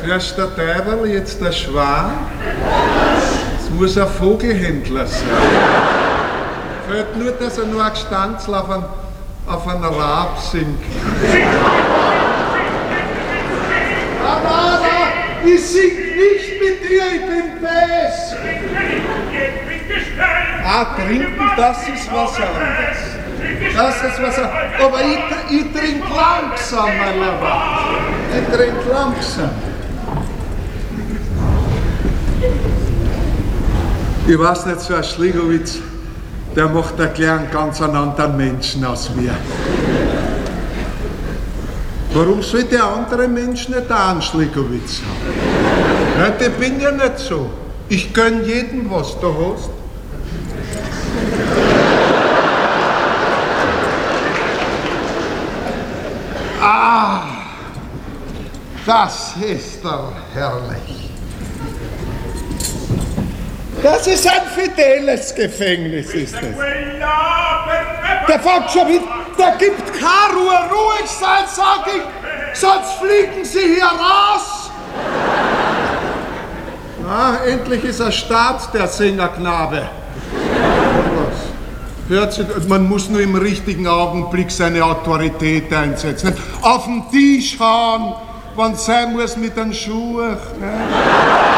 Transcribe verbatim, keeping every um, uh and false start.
Erst der Teufel, jetzt der Schwan. Es muss ein Vogelhändler sein. Fällt nur, dass er nur ein Gestanzl auf einen, auf einen Rab singt. Ah, nein, nein, ich sing nicht mit dir, ich bin bäs. Ah, trinken, das ist was anderes. Das ist was anderes. Aber ich, ich trinke langsam, mein Lieber. Ich trinke langsam. Ich weiß nicht, so ein Schligowitz, der macht da gleich einen ganz anderen Menschen aus mir. Warum soll der andere Mensch nicht auch einen Schligowitz haben? Ja, ich bin ja nicht so. Ich gönn jedem, was du hast. Ah, das ist doch herrlich. Das ist ein fideles Gefängnis, ist es. Der fängt schon mit, der gibt keine Ruhe, ruhig sein, sag ich, sonst fliegen Sie hier raus. Ah, endlich ist er Staat, der Singerknabe. Hört sich, man muss nur im richtigen Augenblick seine Autorität einsetzen. Auf den Tisch hauen, wenn es sein muss mit den Schuhen. Ne?